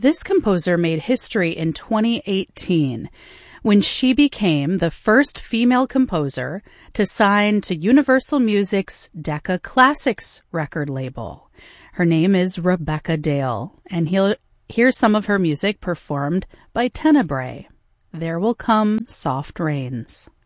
This composer made history in 2018 when she became the first female composer to sign to Universal Music's Decca Classics record label. Her name is Rebecca Dale, and here's some of her music performed by Tenebrae. There Will Come Soft Rains.